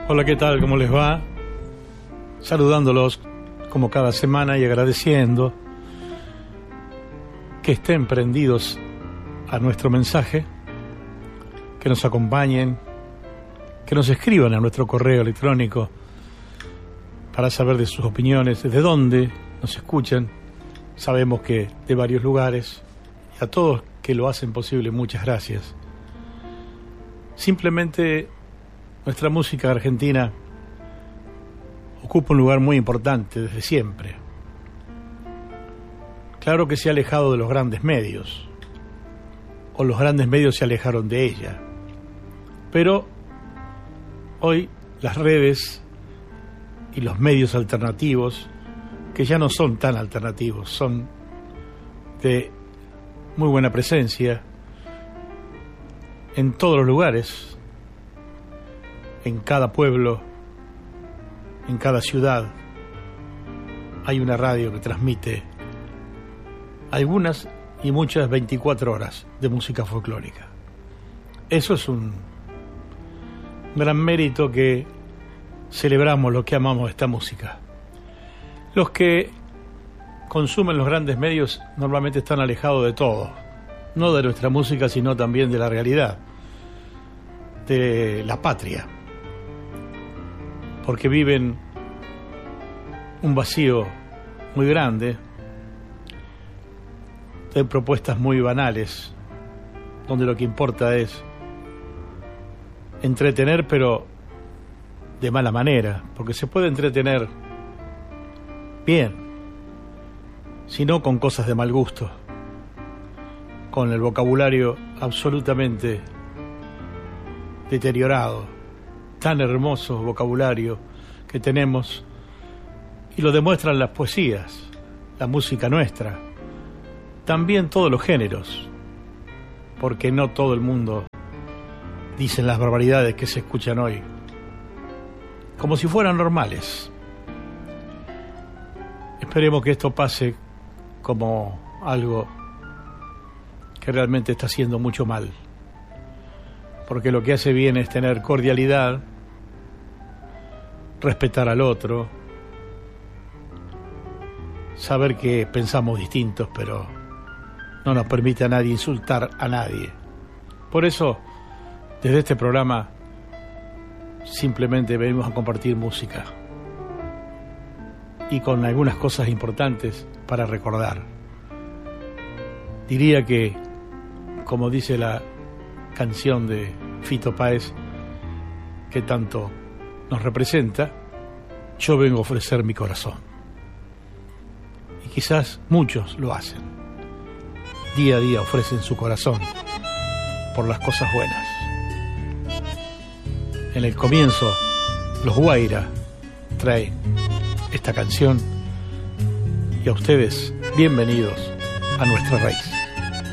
Hola, ¿qué tal? ¿Cómo les va? Saludándolos como cada semana y agradeciendo que estén prendidos a nuestro mensaje, que nos acompañen, que nos escriban a nuestro correo electrónico para saber de sus opiniones, desde dónde nos escuchan. Sabemos que de varios lugares, y a todos que lo hacen posible, muchas gracias. Simplemente nuestra música argentina ocupa un lugar muy importante desde siempre. Claro que se ha alejado de los grandes medios, o los grandes medios se alejaron de ella, pero hoy las redes y los medios alternativos, que ya no son tan alternativos, son de muy buena presencia en todos los lugares, en cada pueblo, en cada ciudad. Hay una radio que transmite algunas y muchas 24 horas de música folclórica. Eso es un gran mérito que celebramos los que amamos esta música. Los que consumen los grandes medios normalmente están alejados de todo, no de nuestra música, sino también de la realidad, de la patria, porque viven un vacío muy grande de propuestas muy banales, donde lo que importa es entretener, pero de mala manera, porque se puede entretener bien, sino con cosas de mal gusto, con el vocabulario absolutamente deteriorado, tan hermoso vocabulario que tenemos, y lo demuestran las poesías, la música nuestra, también todos los géneros, porque no todo el mundo dice las barbaridades que se escuchan hoy, como si fueran normales. Esperemos que esto pase como algo que realmente está haciendo mucho mal, porque lo que hace bien es tener cordialidad, respetar al otro, saber que pensamos distintos, pero no nos permite a nadie insultar a nadie. Por eso, desde este programa, simplemente venimos a compartir música y con algunas cosas importantes para recordar. Diría que, como dice la canción de Fito Páez, que tanto nos representa, yo vengo a ofrecer mi corazón. Y quizás muchos lo hacen. Día a día ofrecen su corazón por las cosas buenas. En el comienzo, los Guaira traen esta canción, y a ustedes, bienvenidos a nuestra raíz.